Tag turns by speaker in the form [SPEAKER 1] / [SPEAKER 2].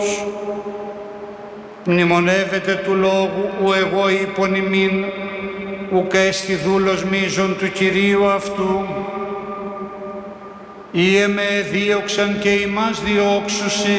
[SPEAKER 1] Μνημονεύεται του λόγου ου εγώ είπον ημίν, ουκ έστι δούλος μείζων του Κυρίου αυτού. Ή με εδίωξαν και ημάς διώξουσι,